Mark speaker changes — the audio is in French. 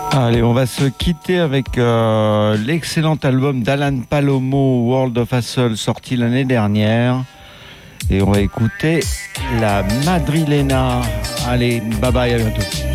Speaker 1: Allez, on va se quitter avec l'excellent album d'Alan Palomo, World of Hustle, sorti l'année dernière. Et on va écouter la Madrilena. Allez, bye bye, à bientôt.